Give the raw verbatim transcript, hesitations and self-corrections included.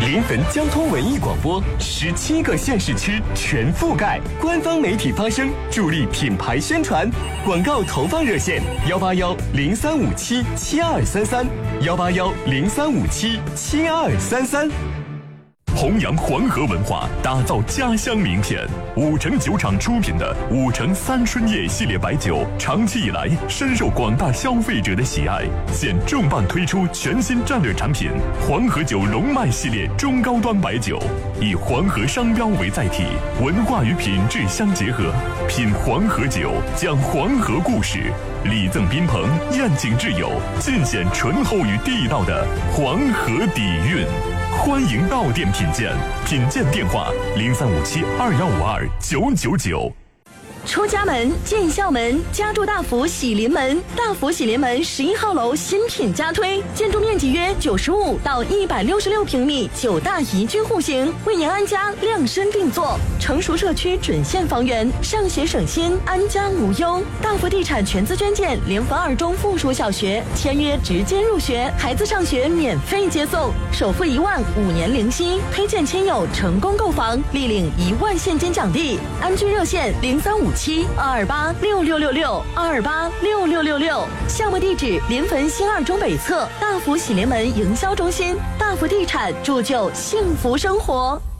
临汾交通文艺广播，十七个县市区全覆盖，官方媒体发声，助力品牌宣传。广告投放热线：幺八幺零三五七七二三三，幺八幺零三五七七二三三。 弘扬黄河文化，打造家乡名片。五城酒厂出品的五城三春夜系列白酒，长期以来深受广大消费者的喜爱。现重磅推出全新战略产品黄河酒龙脉系列中高端白酒，以黄河商标为载体，文化与品质相结合。品黄河酒，讲黄河故事，礼赠宾朋，宴请挚友，尽显醇厚与地道的黄河底蕴。欢迎到店品鉴，品鉴电话零三五七二幺五二九九九。 出家门，进校门，家住大福喜临门。大福喜临门十一号楼新品加推，建筑面积约九十五到一百六十六平米，九大宜居户型，为您安家量身定做。成熟社区准现房源，上学省心，安家无忧。大福地产全资捐建临汾二中附属小学，签约直接入学，孩子上学免费接送，首付一万，五年零息，推荐亲友成功购房，立领一万现金奖励。安居热线零三五七二二八六六六六二二八六六六六，项目地址临汾新二中北侧大福喜临门营销中心。大福地产铸就幸福生活。